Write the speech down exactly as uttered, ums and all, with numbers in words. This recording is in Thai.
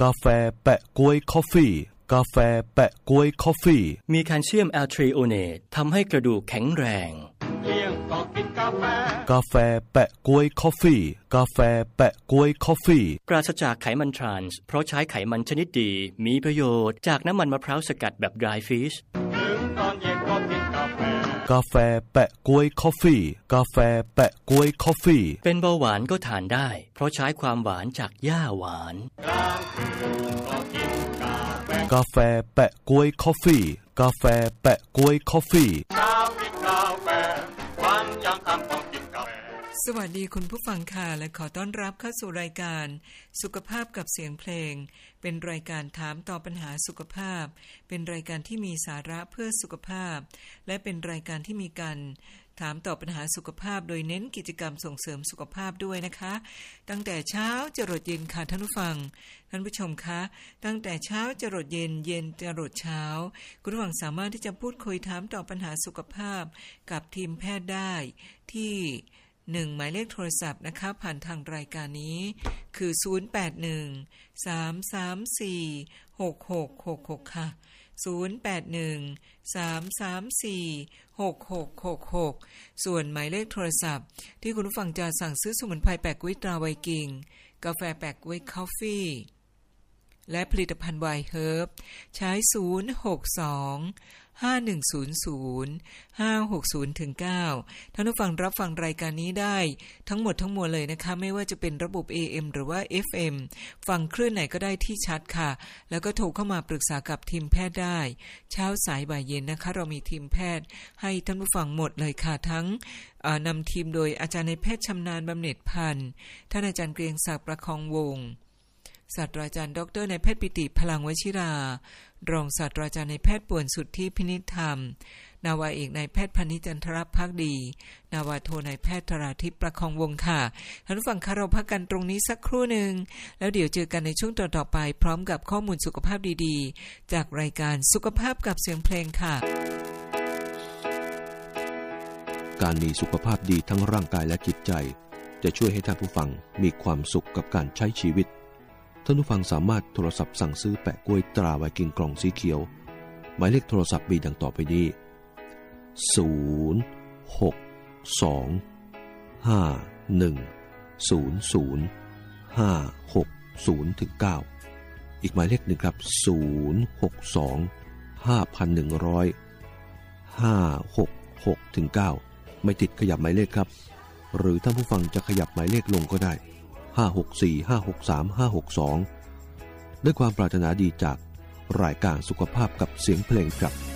กาแฟแปะก๊วยคอฟฟี่กาแฟแปะก๊วยคอฟฟี่มีแคลเซียมแอลทรีโอเนตทำให้กระดูกแข็งแรงเที่ยงก็กินกาแฟกาแฟแปะก๊วยคอฟฟี่กาแฟแปะก๊วยคอฟฟี่ปราศจากไขมันทรานส์เพราะใช้ไขมันชนิดดีมีประโยชน์จากน้ำมันมะพร้าวสกัดแบบ dry fish ถึงตอนเย็นก็กินกาแฟกาแฟแปะก๊วยคอฟฟี่กาแฟแปะก๊วยคอฟฟี่เป็นเบาหวานก็ทานได้เพราะใช้ความหวานจากหญ้าหวานกลางคืนก็กินกาแฟกาแฟแปะก๊วยคอฟฟี่กาแฟแปะก๊วยคอฟฟี่เช้ากินกาแฟวันยังค่ำต้องกินกาแฟสวัสดีคุณผู้ฟังค่ะและขอต้อนรับเข้าสู่รายการสุขภาพกับเสียงเพลงเป็นรายการถามตอบปัญหาสุขภาพเป็นรายการที่มีสาระเพื่อสุขภาพและเป็นรายการที่มีการถามตอบปัญหาสุขภาพโดยเน้นกิจกรรมส่งเสริมสุขภาพด้วยนะคะตั้งแต่เช้าจรดเย็นค่ะท่านผู้ฟังท่านผู้ชมคะตั้งแต่เช้าจรดเย็นเย็นจรดเช้าคุณผู้ฟังสามารถที่จะพูดคุยถามตอบปัญหาสุขภาพกับทีมแพทย์ได้ที่หนึ่งหมายเลขโทรศัพท์นะคะผ่านทางรายการนี้คือศูนย์ แปด หนึ่ง สาม สาม สี่ หก หก หก หกค่ะศูนย์ แปด หนึ่ง สาม สาม สี่ หก หก หก หกส่วนหมายเลขโทรศัพท์ที่คุณผู้ฟังจะสั่งซื้อสมุนไพรแปะก๊วยตราไวกิงกาแฟแปะก๊วยคอฟฟี่และผลิตภัณฑ์ไวน์เฮิร์บใช้ศูนย์ หก สอง ห้า หนึ่ง ศูนย์ ศูนย์ ห้า หก ศูนย์ เก้า ท่านผู้ฟังรับฟังรายการนี้ได้ทั้งหมดทั้งมวลเลยนะคะไม่ว่าจะเป็นระบบ เอ เอ็ม หรือว่า เอฟ เอ็ม ฟังคลื่นไหนก็ได้ที่ชัดค่ะแล้วก็โทรเข้ามาปรึกษากับทีมแพทย์ได้เช้าสายบ่ายเย็นนะคะเรามีทีมแพทย์ให้ท่านผู้ฟังหมดเลยค่ะทั้งนำทีมโดยอาจารย์นายแพทย์ชำนาญบำเหน็จพันธ์ท่านอาจารย์เกรียงศักดิ์ประคองวงศ์ศาสตราจารย์ดรนายแพทย์ปิติพลังวชิรารองศาสตราจารย์นายแพทย์ป่วนสุทธิพินิจธรรมนาวาเอกนายแพทย์พนิษฐ์จันทรภักดีนาวาโทนายแพทย์ธราทิพย์ประคองวงศ์ค่ะท่านผู้ฟังคะเราพักกันตรงนี้สักครู่นึงแล้วเดี๋ยวเจอกันในช่วงต่อๆไปพร้อมกับข้อมูลสุขภาพดีๆจากรายการสุขภาพกับเสียงเพลงค่ะการมีสุขภาพดีทั้งร่างกายและจิตใจจะช่วยให้ท่านผู้ฟังมีความสุขกับการใช้ชีวิตท่านผู้ฟังสามารถโทรศัพท์สั่งซื้อแปะกล้วยตราไวกิงกล่องสีเขียวหมายเลขโทรศัพท์มีดังต่อไปนี้ศูนย์ หก สอง ห้า หนึ่ง ศูนย์ ศูนย์ ห้า หก ศูนย์ ถึง เก้าอีกหมายเลขหนึ่งครับศูนย์ หก สอง ห้า หนึ่ง ศูนย์ ห้า หก หก ถึง เก้าไม่ติดขยับหมายเลขครับหรือท่านผู้ฟังจะขยับหมายเลขลงก็ได้ห้า หก สี่ ห้า หก สาม ห้า หก สองด้วยความปรารถนาดีจากรายการสุขภาพกับเสียงเพลงครับ